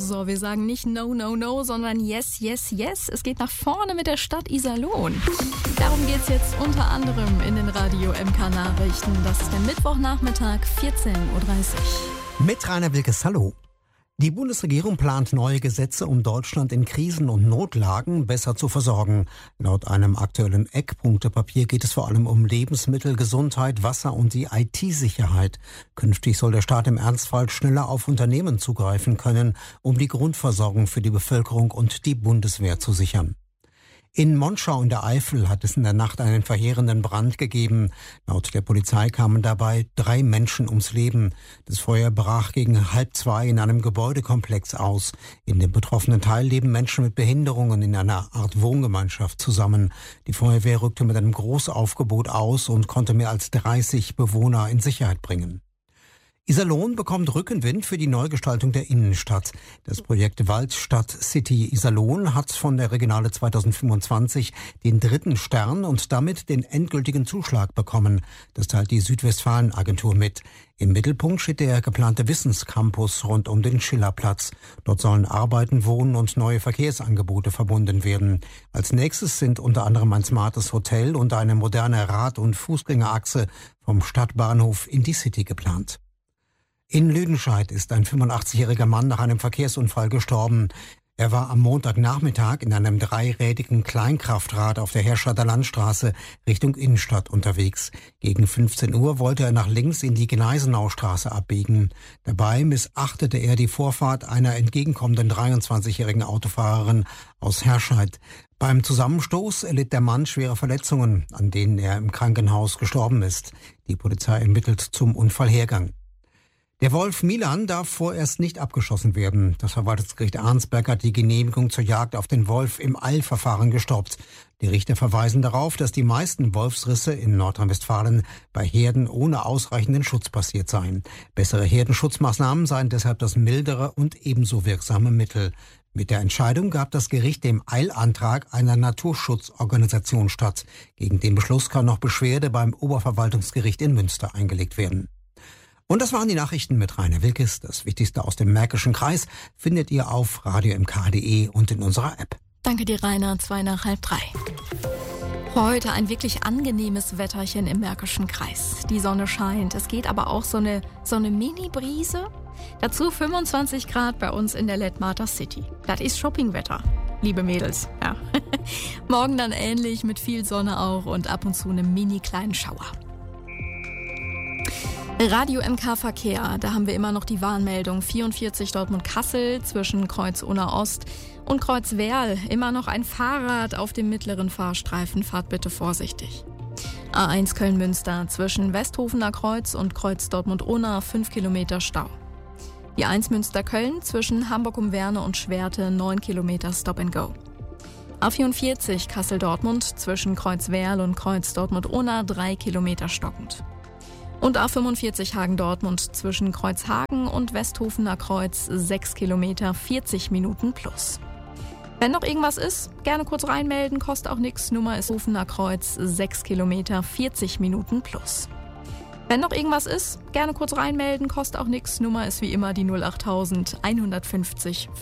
So, wir sagen nicht no, no, no, sondern yes, yes, yes. Es geht nach vorne mit der Stadt Iserlohn. Darum geht's jetzt unter anderem in den Radio MK Nachrichten. Das ist der Mittwochnachmittag, 14.30 Uhr. Mit Rainer Wilkes, hallo. Die Bundesregierung plant neue Gesetze, um Deutschland in Krisen und Notlagen besser zu versorgen. Laut einem aktuellen Eckpunktepapier geht es vor allem um Lebensmittel, Gesundheit, Wasser und die IT-Sicherheit. Künftig soll der Staat im Ernstfall schneller auf Unternehmen zugreifen können, um die Grundversorgung für die Bevölkerung und die Bundeswehr zu sichern. In Monschau in der Eifel hat es in der Nacht einen verheerenden Brand gegeben. Laut der Polizei kamen dabei 3 Menschen ums Leben. Das Feuer brach gegen 1:30 in einem Gebäudekomplex aus. In dem betroffenen Teil leben Menschen mit Behinderungen in einer Art Wohngemeinschaft zusammen. Die Feuerwehr rückte mit einem Großaufgebot aus und konnte mehr als 30 Bewohner in Sicherheit bringen. Iserlohn bekommt Rückenwind für die Neugestaltung der Innenstadt. Das Projekt Waldstadt City Iserlohn hat von der Regionale 2025 den 3. Stern und damit den endgültigen Zuschlag bekommen. Das teilt die Südwestfalen-Agentur mit. Im Mittelpunkt steht der geplante Wissenscampus rund um den Schillerplatz. Dort sollen Arbeiten, Wohnen und neue Verkehrsangebote verbunden werden. Als nächstes sind unter anderem ein smartes Hotel und eine moderne Rad- und Fußgängerachse vom Stadtbahnhof in die City geplant. In Lüdenscheid ist ein 85-jähriger Mann nach einem Verkehrsunfall gestorben. Er war am Montagnachmittag in einem 3-rädigen Kleinkraftrad auf der Herstadter Landstraße Richtung Innenstadt unterwegs. Gegen 15 Uhr wollte er nach links in die Gneisenaustraße abbiegen. Dabei missachtete er die Vorfahrt einer entgegenkommenden 23-jährigen Autofahrerin aus Herscheid. Beim Zusammenstoß erlitt der Mann schwere Verletzungen, an denen er im Krankenhaus gestorben ist. Die Polizei ermittelt zum Unfallhergang. Der Wolf Milan darf vorerst nicht abgeschossen werden. Das Verwaltungsgericht Arnsberg hat die Genehmigung zur Jagd auf den Wolf im Eilverfahren gestoppt. Die Richter verweisen darauf, dass die meisten Wolfsrisse in Nordrhein-Westfalen bei Herden ohne ausreichenden Schutz passiert seien. Bessere Herdenschutzmaßnahmen seien deshalb das mildere und ebenso wirksame Mittel. Mit der Entscheidung gab das Gericht dem Eilantrag einer Naturschutzorganisation statt. Gegen den Beschluss kann noch Beschwerde beim Oberverwaltungsgericht in Münster eingelegt werden. Und das waren die Nachrichten mit Rainer Wilkes. Das Wichtigste aus dem Märkischen Kreis findet ihr auf radiomk.de und in unserer App. Danke dir, Rainer. 2:30. Heute ein wirklich angenehmes Wetterchen im Märkischen Kreis. Die Sonne scheint. Es geht aber auch so eine Mini-Brise. Dazu 25 Grad bei uns in der Letmather City. Das ist Shoppingwetter, liebe Mädels. Ja. Morgen dann ähnlich mit viel Sonne auch und ab und zu einem mini-kleinen Schauer. Radio MK Verkehr, da haben wir immer noch die Warnmeldung 44 Dortmund-Kassel zwischen Kreuz Unna-Ost und Kreuz Werl. Immer noch ein Fahrrad auf dem mittleren Fahrstreifen, fahrt bitte vorsichtig. A1 Köln-Münster zwischen Westhofener Kreuz und Kreuz Dortmund-Unna 5 Kilometer Stau. Die 1 Münster-Köln zwischen Hamburg-Umwerne und Schwerte 9 Kilometer Stop and Go. A44 Kassel-Dortmund zwischen Kreuz Werl und Kreuz Dortmund-Unna 3 Kilometer stockend. Und A45 Hagen-Dortmund zwischen Kreuzhagen und Westhofener Kreuz 6 Kilometer 40 Minuten plus. Wenn noch irgendwas ist, gerne kurz reinmelden, kostet auch nichts. Nummer ist Hofener Kreuz 6 Kilometer 40 Minuten plus. Wenn noch irgendwas ist, gerne kurz reinmelden, kostet auch nichts. Nummer ist wie immer die 08000 150